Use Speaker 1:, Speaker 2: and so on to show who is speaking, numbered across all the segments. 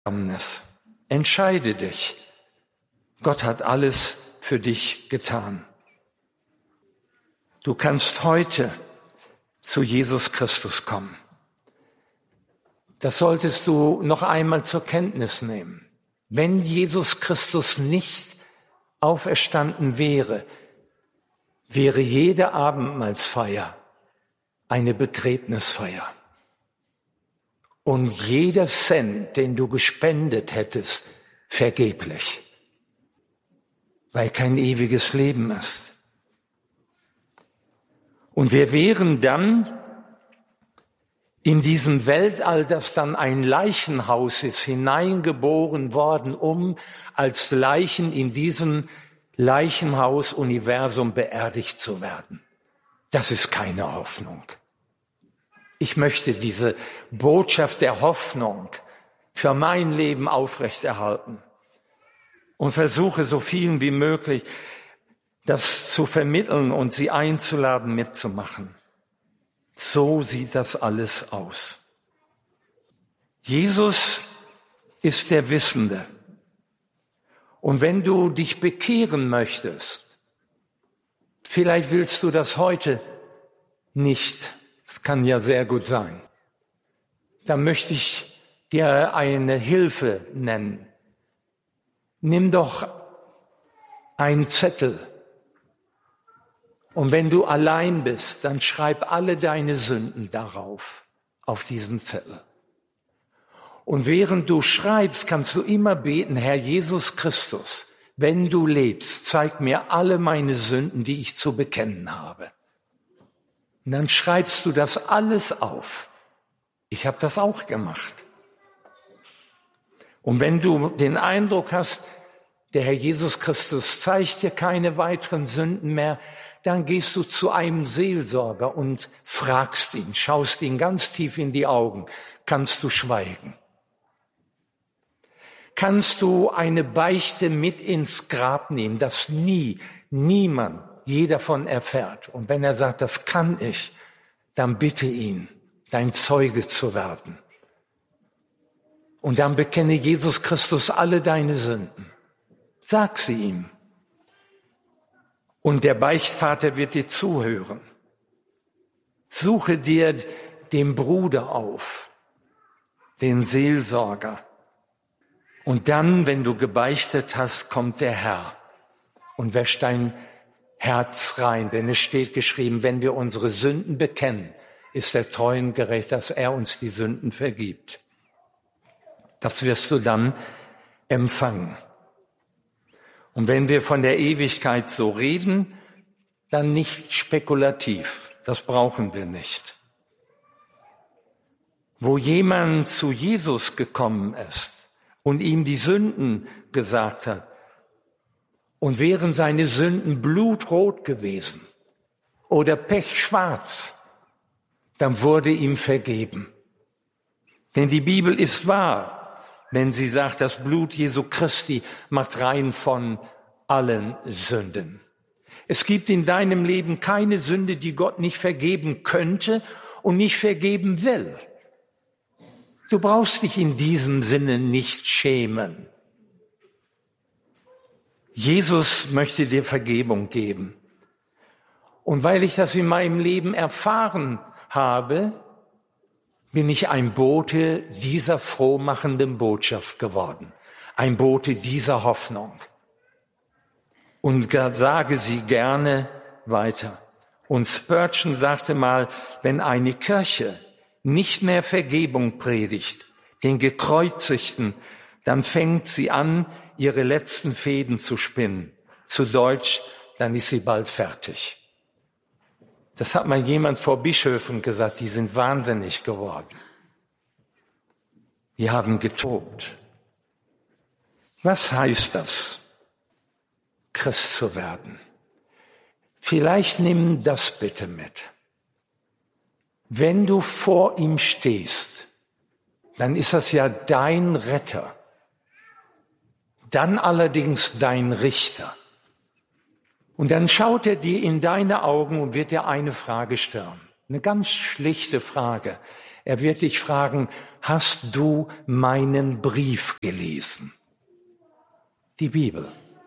Speaker 1: Entscheide dich. Gott hat alles für dich getan. Du kannst heute zu Jesus Christus kommen. Das solltest du noch einmal zur Kenntnis nehmen. Wenn Jesus Christus nicht auferstanden wäre, wäre jede Abendmahlsfeier eine Begräbnisfeier. Und jeder Cent, den du gespendet hättest, vergeblich, weil kein ewiges Leben ist. Und wir wären dann in diesem Weltall, das dann ein Leichenhaus ist, hineingeboren worden, um als Leichen in diesem Leichenhaus-Universum beerdigt zu werden. Das ist keine Hoffnung. Ich möchte diese Botschaft der Hoffnung für mein Leben aufrechterhalten und versuche so vielen wie möglich, das zu vermitteln und sie einzuladen, mitzumachen. So sieht das alles aus. Jesus ist der Wissende. Und wenn du dich bekehren möchtest, vielleicht willst du das heute nicht, das kann ja sehr gut sein, dann möchte ich dir eine Hilfe nennen. Nimm doch einen Zettel. Und wenn du allein bist, dann schreib alle deine Sünden darauf, auf diesen Zettel. Und während du schreibst, kannst du immer beten, Herr Jesus Christus, wenn du lebst, zeig mir alle meine Sünden, die ich zu bekennen habe. Und dann schreibst du das alles auf. Ich habe das auch gemacht. Und wenn du den Eindruck hast, der Herr Jesus Christus zeigt dir keine weiteren Sünden mehr, dann gehst du zu einem Seelsorger und fragst ihn, schaust ihn ganz tief in die Augen. Kannst du schweigen? Kannst du eine Beichte mit ins Grab nehmen, dass niemand je davon erfährt? Und wenn er sagt, das kann ich, dann bitte ihn, dein Zeuge zu werden. Und dann bekenne Jesus Christus alle deine Sünden. Sag sie ihm. Und der Beichtvater wird dir zuhören. Suche dir den Bruder auf, den Seelsorger. Und dann, wenn du gebeichtet hast, kommt der Herr und wäscht dein Herz rein. Denn es steht geschrieben, wenn wir unsere Sünden bekennen, ist er treu und gerecht, dass er uns die Sünden vergibt. Das wirst du dann empfangen. Und wenn wir von der Ewigkeit so reden, dann nicht spekulativ. Das brauchen wir nicht. Wo jemand zu Jesus gekommen ist und ihm die Sünden gesagt hat und wären seine Sünden blutrot gewesen oder pechschwarz, dann wurde ihm vergeben. Denn die Bibel ist wahr, wenn sie sagt, das Blut Jesu Christi macht rein von allen Sünden. Es gibt in deinem Leben keine Sünde, die Gott nicht vergeben könnte und nicht vergeben will. Du brauchst dich in diesem Sinne nicht schämen. Jesus möchte dir Vergebung geben. Und weil ich das in meinem Leben erfahren habe, bin ich ein Bote dieser frohmachenden Botschaft geworden. Ein Bote dieser Hoffnung. Und sage sie gerne weiter. Und Spurgeon sagte mal, wenn eine Kirche nicht mehr Vergebung predigt, den Gekreuzigten, dann fängt sie an, ihre letzten Fäden zu spinnen. Zu Deutsch, dann ist sie bald fertig. Das hat mal jemand vor Bischöfen gesagt, die sind wahnsinnig geworden. Die haben getobt. Was heißt das, Christ zu werden? Vielleicht nimm das bitte mit. Wenn du vor ihm stehst, dann ist das ja dein Retter. Dann allerdings dein Richter. Und dann schaut er dir in deine Augen und wird dir eine Frage stellen. Eine ganz schlichte Frage. Er wird dich fragen, hast du meinen Brief gelesen? Die Bibel.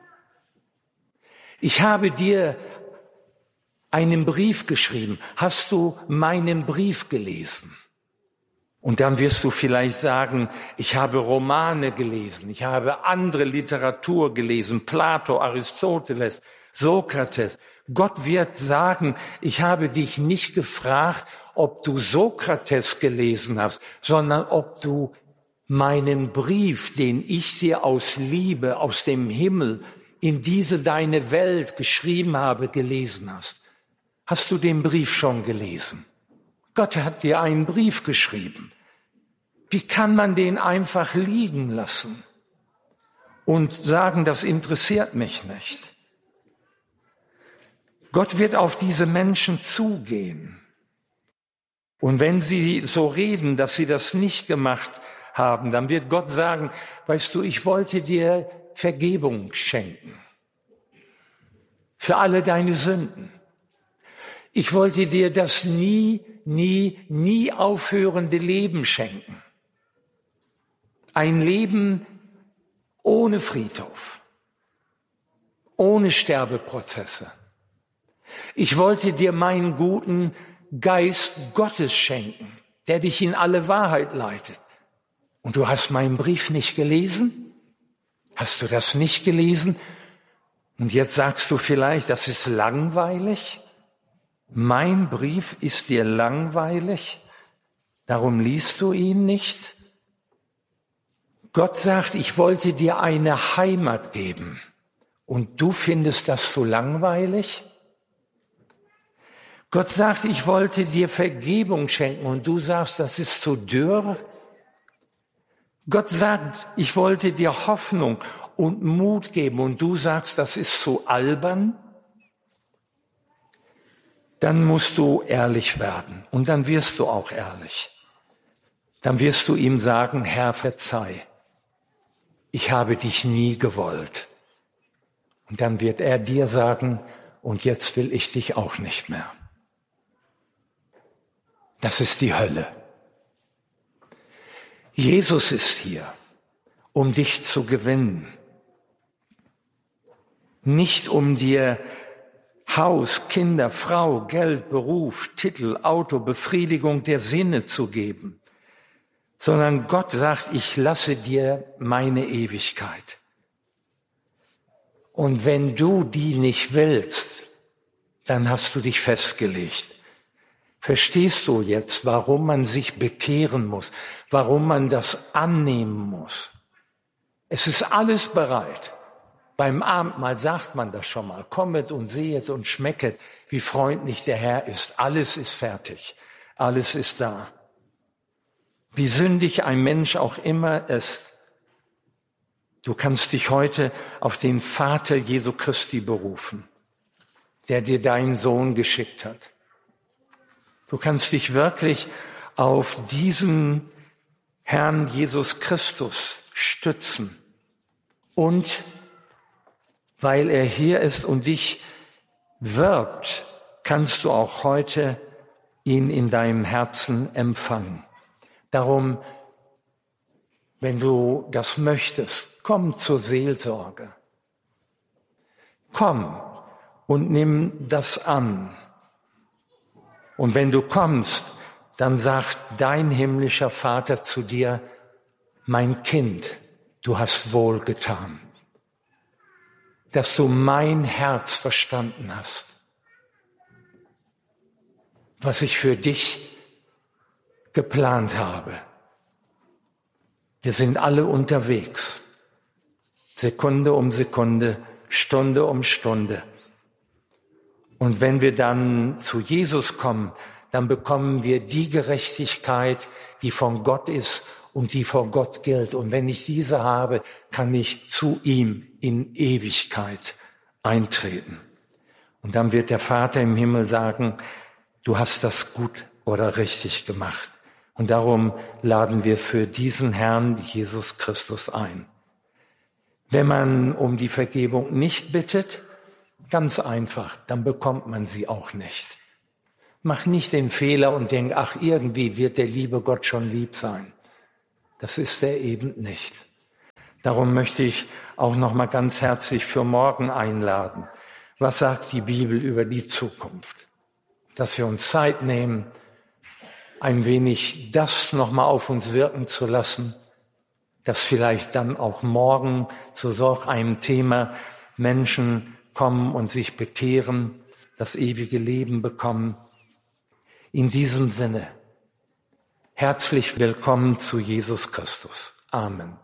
Speaker 1: Ich habe dir einen Brief geschrieben. Hast du meinen Brief gelesen? Und dann wirst du vielleicht sagen, ich habe Romane gelesen, ich habe andere Literatur gelesen, Plato, Aristoteles, Sokrates. Gott wird sagen, ich habe dich nicht gefragt, ob du Sokrates gelesen hast, sondern ob du meinen Brief, den ich dir aus Liebe, aus dem Himmel, in diese deine Welt geschrieben habe, gelesen hast. Hast du den Brief schon gelesen? Gott hat dir einen Brief geschrieben. Wie kann man den einfach liegen lassen und sagen, das interessiert mich nicht? Gott wird auf diese Menschen zugehen. Und wenn sie so reden, dass sie das nicht gemacht haben, dann wird Gott sagen, weißt du, ich wollte dir Vergebung schenken für alle deine Sünden. Ich wollte dir das nie aufhörende Leben schenken. Ein Leben ohne Friedhof, ohne Sterbeprozesse. Ich wollte dir meinen guten Geist Gottes schenken, der dich in alle Wahrheit leitet. Und du hast meinen Brief nicht gelesen? Hast du das nicht gelesen? Und jetzt sagst du vielleicht, das ist langweilig. Mein Brief ist dir langweilig, darum liest du ihn nicht. Gott sagt, ich wollte dir eine Heimat geben und du findest das so langweilig? Gott sagt, ich wollte dir Vergebung schenken und du sagst, das ist zu dürr? Gott sagt, ich wollte dir Hoffnung und Mut geben und du sagst, das ist zu albern? Dann musst du ehrlich werden und dann wirst du auch ehrlich. Dann wirst du ihm sagen, Herr, verzeih, ich habe dich nie gewollt. Und dann wird er dir sagen, und jetzt will ich dich auch nicht mehr. Das ist die Hölle. Jesus ist hier, um dich zu gewinnen. Nicht um dir Haus, Kinder, Frau, Geld, Beruf, Titel, Auto, Befriedigung der Sinne zu geben, sondern Gott sagt, ich lasse dir meine Ewigkeit. Und wenn du die nicht willst, dann hast du dich festgelegt. Verstehst du jetzt, warum man sich bekehren muss, warum man das annehmen muss? Es ist alles bereit. Beim Abendmahl sagt man das schon mal. Kommet und sehet und schmecket, wie freundlich der Herr ist. Alles ist fertig. Alles ist da. Wie sündig ein Mensch auch immer ist. Du kannst dich heute auf den Vater Jesu Christi berufen, der dir deinen Sohn geschickt hat. Du kannst dich wirklich auf diesen Herrn Jesus Christus stützen. Und weil er hier ist und dich wirbt, kannst du auch heute ihn in deinem Herzen empfangen. Darum, wenn du das möchtest, komm zur Seelsorge. Komm und nimm das an. Und wenn du kommst, dann sagt dein himmlischer Vater zu dir, mein Kind, du hast wohl getan, dass du mein Herz verstanden hast, was ich für dich geplant habe. Wir sind alle unterwegs, Sekunde um Sekunde, Stunde um Stunde. Und wenn wir dann zu Jesus kommen, dann bekommen wir die Gerechtigkeit, die von Gott ist und die vor Gott gilt. Und wenn ich diese habe, kann ich zu ihm in Ewigkeit eintreten. Und dann wird der Vater im Himmel sagen, du hast das gut oder richtig gemacht. Und darum laden wir für diesen Herrn Jesus Christus ein. Wenn man um die Vergebung nicht bittet, ganz einfach, dann bekommt man sie auch nicht. Mach nicht den Fehler und denk, ach, irgendwie wird der liebe Gott schon lieb sein. Das ist er eben nicht. Darum möchte ich auch noch mal ganz herzlich für morgen einladen. Was sagt die Bibel über die Zukunft? Dass wir uns Zeit nehmen, ein wenig das noch mal auf uns wirken zu lassen, dass vielleicht dann auch morgen zu solch einem Thema Menschen kommen und sich bekehren, das ewige Leben bekommen. In diesem Sinne, herzlich willkommen zu Jesus Christus. Amen.